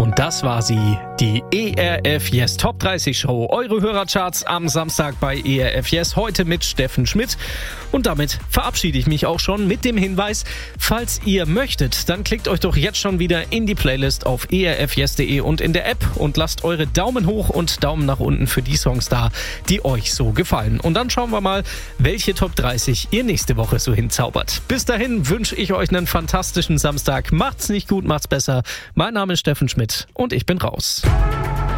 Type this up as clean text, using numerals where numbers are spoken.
Und das war sie, die ERF Yes Top 30 Show. Eure Hörercharts am Samstag bei ERF Yes, heute mit Steffen Schmidt. Und damit verabschiede ich mich auch schon mit dem Hinweis, falls ihr möchtet, dann klickt euch doch jetzt schon wieder in die Playlist auf erfyes.de und in der App und lasst eure Daumen hoch und Daumen nach unten für die Songs da, die euch so gefallen. Und dann schauen wir mal, welche Top 30 ihr nächste Woche so hinzaubert. Bis dahin wünsche ich euch einen fantastischen Samstag. Macht's nicht gut, macht's besser. Mein Name ist Steffen Schmidt und ich bin raus.